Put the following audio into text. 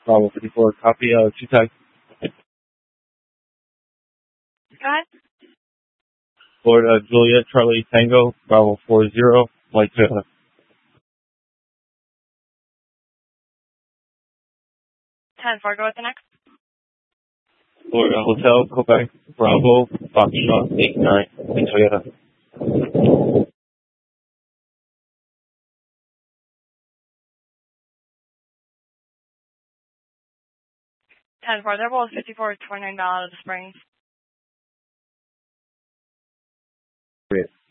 Bravo 54, copy, 2 tags. Go ahead. Florida, Juliet, Charlie, Tango, Bravo 40, White Toyota. 10-4, go with the next. Florida, Hotel, Quebec, Bravo, Foxtrot, 89, White Toyota. 10-4, they're both 54 $29 out of the Springs. Great.